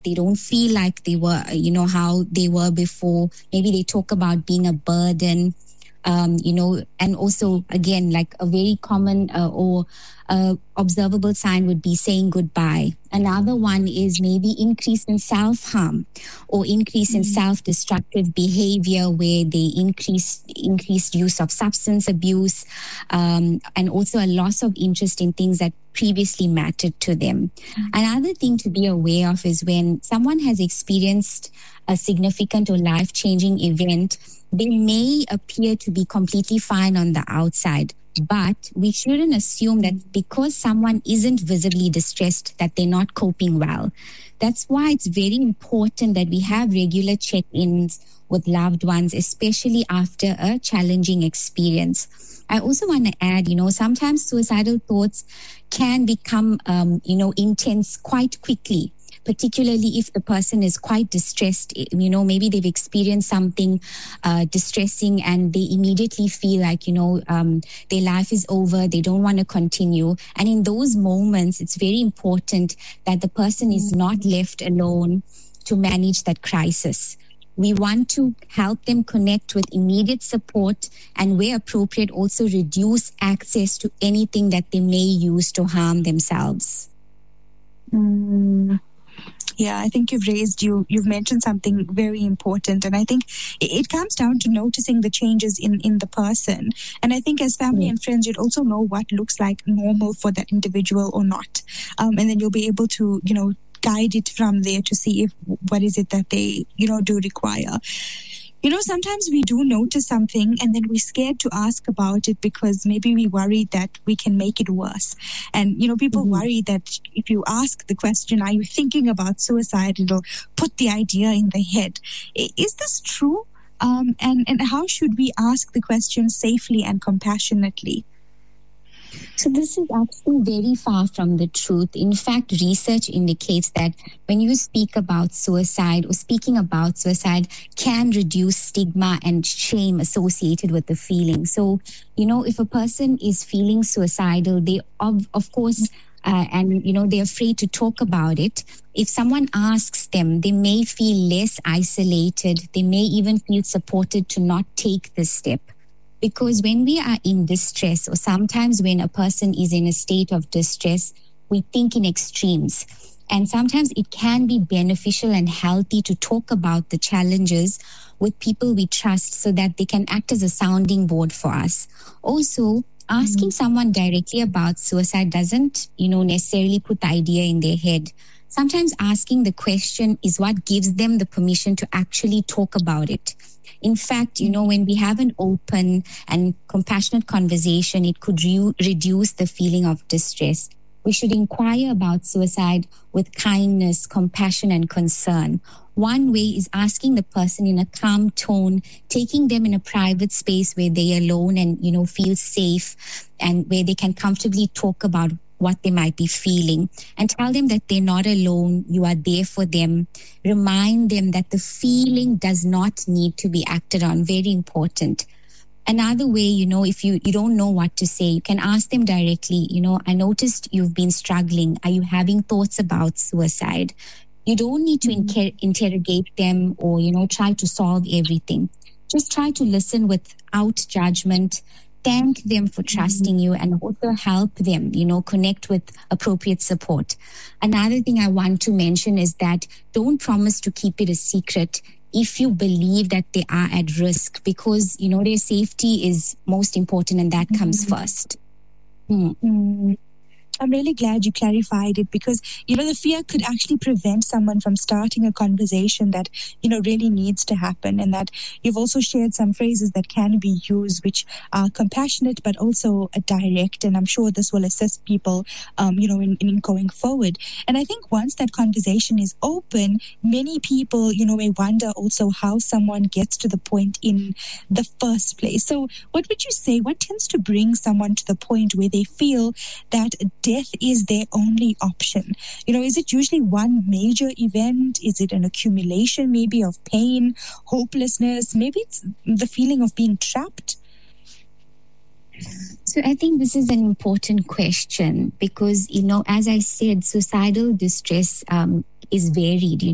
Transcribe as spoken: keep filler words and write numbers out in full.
They don't feel like they were, you know, how they were before. Maybe they talk about being a burden. Um, you know, and also, again, like a very common uh, or uh, observable sign would be saying goodbye. Another one is maybe increase in self-harm or increase mm-hmm. in self-destructive behavior, where they increase increased use of substance abuse, um, and also a loss of interest in things that previously mattered to them. Mm-hmm. Another thing to be aware of is when someone has experienced a significant or life-changing event, they may appear to be completely fine on the outside, but we shouldn't assume that because someone isn't visibly distressed that they're not coping well. That's why it's very important that we have regular check-ins with loved ones, especially after a challenging experience. I also want to add, you know, sometimes suicidal thoughts can become, um, you know, intense quite quickly, particularly if the person is quite distressed. You know, maybe they've experienced something uh, distressing and they immediately feel like, you know, um, their life is over, they don't want to continue. And in those moments, it's very important that the person is not left alone to manage that crisis. We want to help them connect with immediate support and, where appropriate, also reduce access to anything that they may use to harm themselves. Mm. Yeah, I think you've raised, you, you've mentioned something very important. And I think it, it comes down to noticing the changes in, in the person. And I think as family mm. and friends, you'd also know what looks like normal for that individual or not. Um, and then you'll be able to, you know, guide it from there to see if what is it that they, you know, do require. You know, sometimes we do notice something and then we're scared to ask about it because maybe we worry that we can make it worse. And, you know, people mm-hmm. worry that if you ask the question, are you thinking about suicide, it'll put the idea in the head. Is this true? Um, and, and how should we ask the question safely and compassionately? So this is actually very far from the truth. In fact, research indicates that when you speak about suicide or speaking about suicide can reduce stigma and shame associated with the feeling. So, you know, if a person is feeling suicidal, they, of, of course, uh, and, you know, they're afraid to talk about it. If someone asks them, they may feel less isolated. They may even feel supported to not take this step. Because when we are in distress, or sometimes when a person is in a state of distress, we think in extremes. And sometimes it can be beneficial and healthy to talk about the challenges with people we trust so that they can act as a sounding board for us. Also, asking mm-hmm. someone directly about suicide doesn't, you know, necessarily put the idea in their head. Sometimes asking the question is what gives them the permission to actually talk about it. In fact, you know, when we have an open and compassionate conversation, it could re- reduce the feeling of distress. We should inquire about suicide with kindness, compassion, and concern. One way is asking the person in a calm tone, taking them in a private space where they're alone and, you know, feel safe and where they can comfortably talk about what they might be feeling, and tell them that they're not alone, you are there for them. Remind them that the feeling does not need to be acted on. Very important. Another way, you know, if you, you don't know what to say, you can ask them directly, you know, I noticed you've been struggling. Are you having thoughts about suicide? You don't need to mm-hmm. inter- interrogate them or, you know, try to solve everything. Just try to listen without judgment. Thank them for trusting you and also help them, you know, connect with appropriate support. Another thing I want to mention is that don't promise to keep it a secret if you believe that they are at risk, because, you know, their safety is most important and that comes mm-hmm. first. Mm-hmm. I'm really glad you clarified it because, you know, the fear could actually prevent someone from starting a conversation that, you know, really needs to happen. And that you've also shared some phrases that can be used, which are compassionate, but also a direct. And I'm sure this will assist people, um, you know, in, in going forward. And I think once that conversation is open, many people, you know, may wonder also how someone gets to the point in the first place. So what would you say, what tends to bring someone to the point where they feel that death is their only option? You know, is it usually one major event? Is it an accumulation maybe of pain, hopelessness? Maybe it's the feeling of being trapped? So I think this is an important question because, you know, as I said, suicidal distress um, is varied. You